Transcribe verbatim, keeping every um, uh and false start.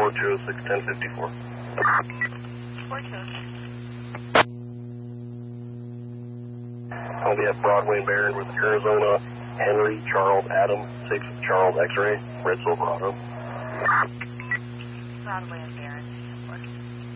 four two oh six, ten fifty-four. four two oh six. I'll be at Broadway and Barron with Arizona, Henry, Charles, Adam, six Charles X-ray, Red Silverado. Broadway and Barron.